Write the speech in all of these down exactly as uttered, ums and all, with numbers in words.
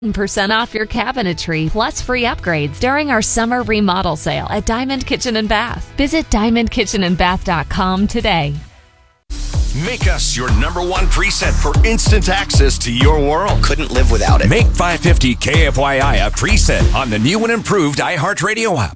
percent off your cabinetry plus free upgrades during our summer remodel sale at Diamond Kitchen and Bath. Visit diamond kitchen and bath dot com today. Make us your number one preset for instant access to your world. Couldn't live without it. Make five fifty K F Y I a preset on the new and improved iHeartRadio app.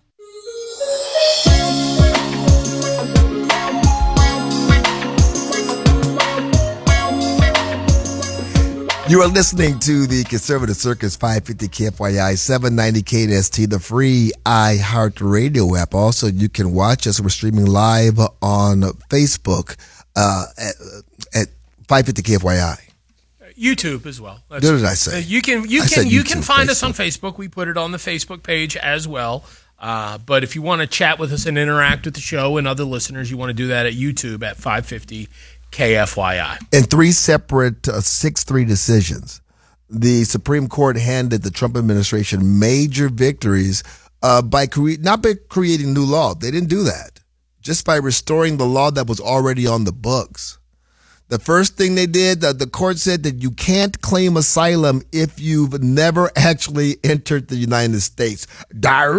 You are listening to the Conservative Circus five fifty K F Y I seven ninety K N S T, the free iHeartRadio app. Also, you can watch us. We're streaming live on Facebook uh, at, at five fifty K F Y I. YouTube as well. That's, what did I say? Uh, you can you I can you YouTube, can find Facebook. us on Facebook. We put it on the Facebook page as well. Uh, but if you want to chat with us and interact with the show and other listeners, you want to do that at YouTube at five fifty K F Y I. In three separate uh, six three decisions, the Supreme Court handed the Trump administration major victories uh, by cre- not by creating new law. They didn't do that. Just by restoring the law that was already on the books. The first thing they did, the, the court said that you can't claim asylum if you've never actually entered the United States. Dar?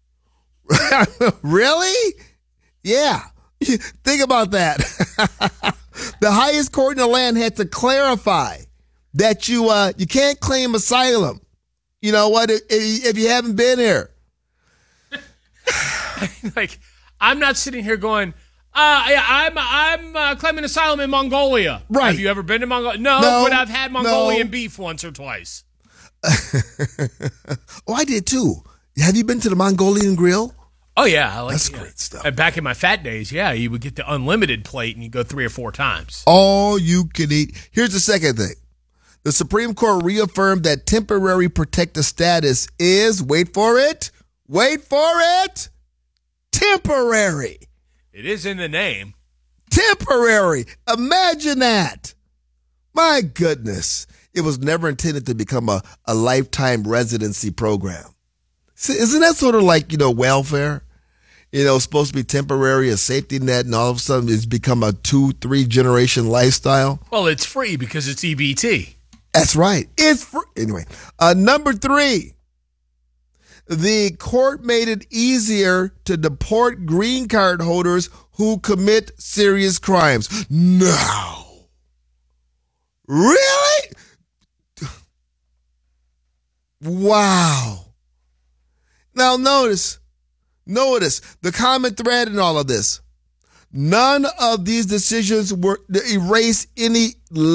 Really? Yeah. Think about that. The highest court in the land had to clarify that you uh, you can't claim asylum. You know what? If, if you haven't been here. Like, I'm not sitting here going, uh, I'm I'm uh, claiming asylum in Mongolia. Right. Have you ever been to Mongolia? No, No, but I've had Mongolian no. beef once or twice. Oh, I did too. Have you been to the Mongolian Grill? Oh, yeah. I like, That's yeah. great stuff. And back in my fat days, yeah, you would get the unlimited plate and you go three or four times. All you can eat. Here's the second thing. The Supreme Court reaffirmed that temporary protected status is, wait for it, wait for it, temporary. It is in the name. Temporary. Imagine that. My goodness. It was never intended to become a, a lifetime residency program. See, isn't that sort of like, you know, welfare? You know, supposed to be temporary, a safety net, and all of a sudden it's become a two, three generation lifestyle? Well, it's free because it's E B T. That's right. It's free. Anyway, uh, number three, the court made it easier to deport green card holders who commit serious crimes. No. Really? Wow. Now notice, notice the common thread in all of this. None of these decisions were to erase any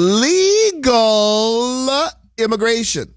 legal immigration.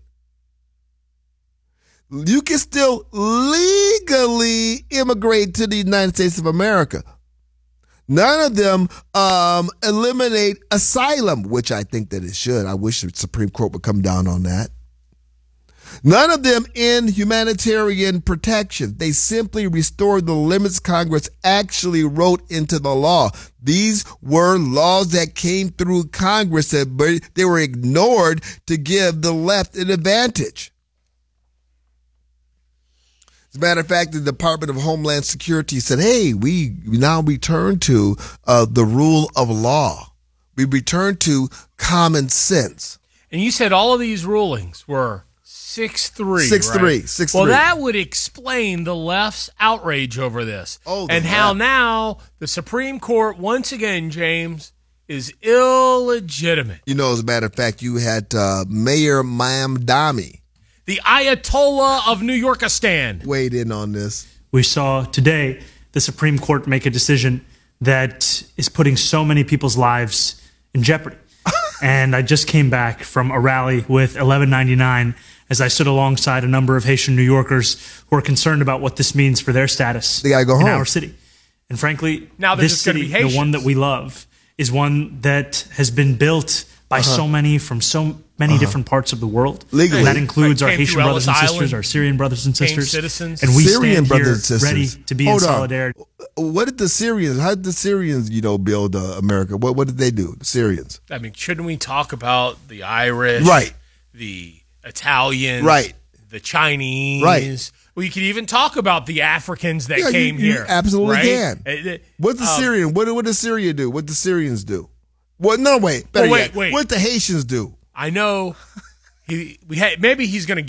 You can still legally immigrate to the United States of America. None of them um, eliminate asylum, which I think that it should. I wish the Supreme Court would come down on that. None of them end humanitarian protection. They simply restore the limits Congress actually wrote into the law. These were laws that came through Congress, but they were ignored to give the left an advantage. As a matter of fact, the Department of Homeland Security said, hey, we now return to uh, the rule of law. We return to common sense. And you said all of these rulings were six three, six right? three, six well, three. that would explain the left's outrage over this. Oh, the and how left. now the Supreme Court, once again, James, is illegitimate. You know, as a matter of fact, you had uh, Mayor Mamdani The Ayatollah of New Yorkistan weighed in on this. We saw today the Supreme Court make a decision that is putting so many people's lives in jeopardy. And I just came back from a rally with eleven ninety-nine as I stood alongside a number of Haitian New Yorkers who are concerned about what this means for their status They gotta go in home. our city. And frankly, Now they're this just gonna city, be the one Haitians. that we love, is one that has been built by Uh-huh. so many from so many Uh-huh. different parts of the world. Legally. And that includes Like our came Haitian through brothers and Ellis sisters, Island, our Syrian brothers and became sisters. citizens. And we Syrian stand brothers here and sisters. ready to be Hold in on. solidarity. What did the Syrians, how did the Syrians, you know, build uh, America? What what did they do, the Syrians? I mean, shouldn't we talk about the Irish, Right. the Italians, Right. the Chinese? Right. Well, you could even talk about the Africans that Yeah, you- came you here. absolutely right? can. Uh, uh, What's the um, Syrian? What what does Syria do? What the Syrians do? What? No, wait. Better Oh, wait, yet, wait. what the Haitians do? I know he we had maybe he's going to